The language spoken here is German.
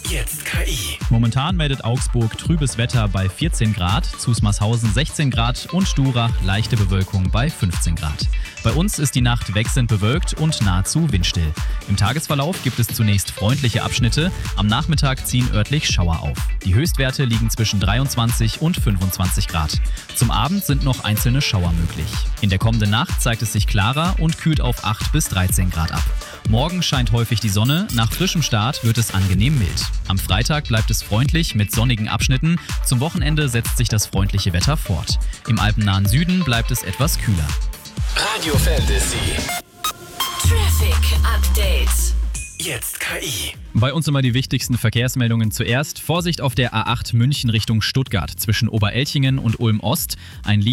Jetzt KI. Momentan meldet Augsburg trübes Wetter bei 14 Grad, Zusmarshausen 16 Grad und Sturach leichte Bewölkung bei 15 Grad. Bei uns ist die Nacht wechselnd bewölkt und nahezu windstill. Im Tagesverlauf gibt es zunächst freundliche Abschnitte, am Nachmittag ziehen örtlich Schauer auf. Die Höchstwerte liegen zwischen 23 und 25 Grad. Zum Abend sind noch einzelne Schauer möglich. In der kommenden Nacht zeigt es sich klarer und kühlt auf 8 bis 13 Grad ab. Morgen scheint häufig die Sonne, nach frischem Start wird es angenehm mild. Am Freitag bleibt es freundlich mit sonnigen Abschnitten, zum Wochenende setzt sich das freundliche Wetter fort. Im alpennahen Süden bleibt es etwas kühler. Radio Fantasy. Traffic Update. Jetzt KI. Bei uns immer die wichtigsten Verkehrsmeldungen zuerst. Vorsicht auf der A8 München Richtung Stuttgart zwischen Oberelchingen und Ulm Ost. Ein